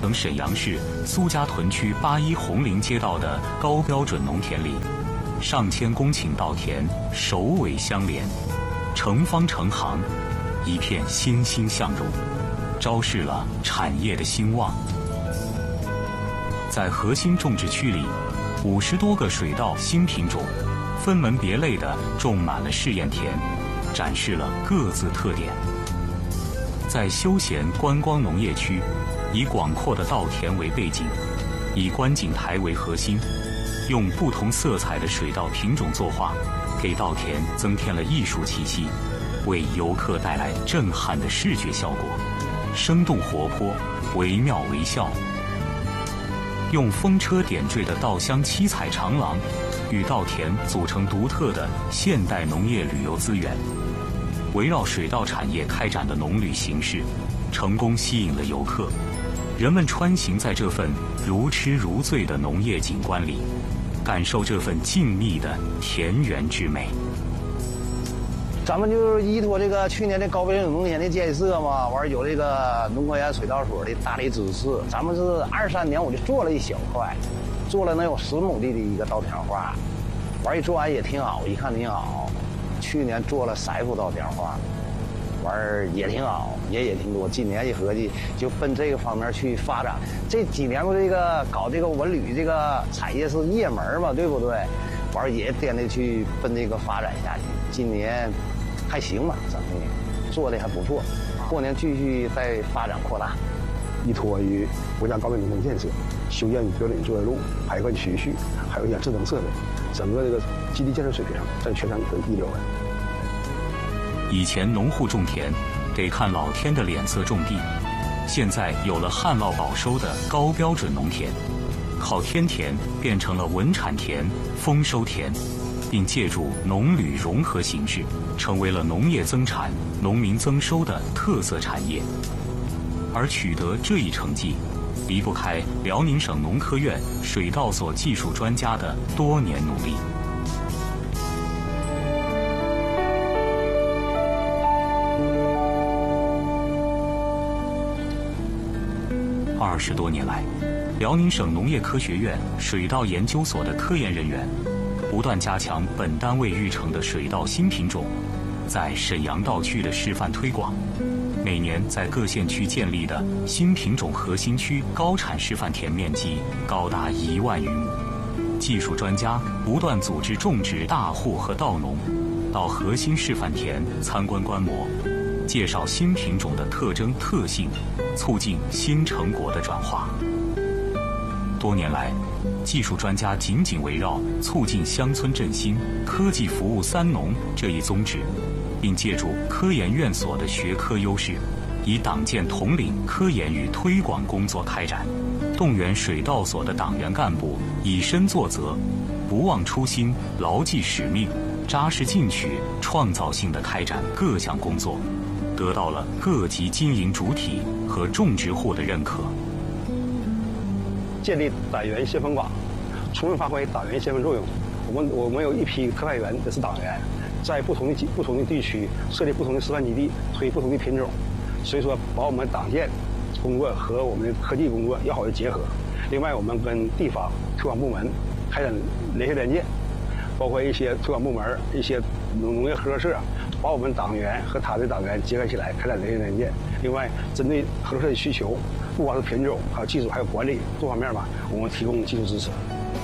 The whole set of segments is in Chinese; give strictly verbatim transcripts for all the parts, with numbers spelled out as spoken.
等沈阳市苏家屯区八一红陵街道的高标准农田里，上千公顷稻田首尾相连，成方成行，一片欣欣向荣，昭示了产业的兴旺。在核心种植区里，五十多个水稻新品种分门别类地种满了试验田，展示了各自特点。在休闲观光农业区，以广阔的稻田为背景，以观景台为核心，用不同色彩的水稻品种作画，给稻田增添了艺术气息，为游客带来震撼的视觉效果，生动活泼，惟妙惟肖。用风车点缀的稻香七彩长廊，与稻田组成独特的现代农业旅游资源。围绕水稻产业开展的农旅形式，成功吸引了游客。人们穿行在这份如痴如醉的农业景观里，感受这份静谧的田园之美。 咱们就是依托这个去年的高标准农田的建设嘛，完有这个农科院水稻所的大力支持，咱们是二三年我就做了一小块，做了能有十亩地的一个稻田画，完一做完也挺好，一看挺好。去年做了三幅稻田画，完儿也挺好，也也挺多。今年一合计，就奔这个方面去发展。这几年不这个搞这个文旅这个产业是热门嘛，对不对？完儿也颠的去奔这个发展下去。今年还行吧，整体做的还不错。过年继续再发展扩大， 依托于国家高标准农田建设，修建标准作业路、排灌渠序，还有一些智能设备，整个这个基地建设水平上在全省都一流的。 以前农户种田得看老天的脸色种地，现在有了旱涝保收的高标准农田，靠天田变成了稳产田、丰收田，并借助农旅融合形式，成为了农业增产、农民增收的特色产业。而取得这一成绩，离不开辽宁省农科院水稻所技术专家的多年努力。二十多年来，辽宁省农业科学院水稻研究所的科研人员不断加强本单位育成的水稻新品种在沈阳稻区的示范推广。每年在各县区建立的新品种核心区高产示范田面积高达一万余亩。技术专家不断组织种植大户和稻农到核心示范田参观观摩，介绍新品种的特征特性，促进新成果的转化。多年来，技术专家紧紧围绕促进乡村振兴、科技服务三农这一宗旨，并借助科研院所的学科优势，以党建统领科研与推广工作开展，动员水稻所的党员干部以身作则，不忘初心，牢记使命，扎实进取，创造性地开展各项工作，得到了各级经营主体和种植户的认可。 建立党员先锋网，充分发挥党员先锋作用。我们我们有一批特派员也是党员，在不同的不同的地区设立不同的示范基地，推不同的品种，所以说把我们党建工作和我们的科技工作要好的结合。另外，我们跟地方推广部门开展联系联建，包括一些推广部门、一些农农业合作社，把我们党员和他的党员结合起来开展联系联建。另外，针对合作社的需求，不光是品种，还有技术，还有管理多方面吧，我们提供技术支持。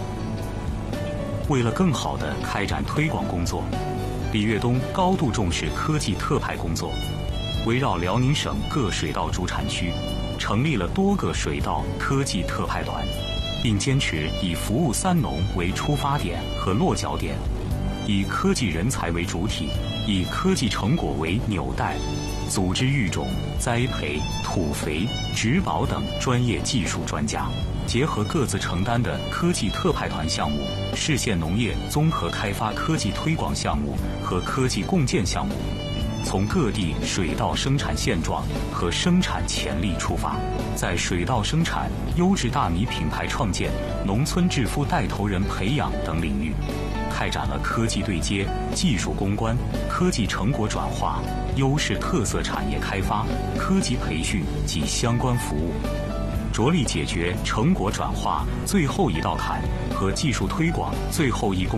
为了更好地开展推广工作，李跃东高度重视科技特派工作，围绕辽宁省各水稻主产区，成立了多个水稻科技特派团，并坚持以服务三农为出发点和落脚点，以科技人才为主体，以科技成果为纽带，组织育种、栽培、土肥、植保等专业技术专家，结合各自承担的科技特派团项目、市县农业综合开发科技推广项目和科技共建项目，从各地水稻生产现状和生产潜力出发，在水稻生产、优质大米品牌创建、农村致富带头人培养等领域，开展了科技对接、技术攻关、科技成果转化、优势特色产业开发、科级培训及相关服务。 着力解决成果转化最后一道坎和技术推广最后一公。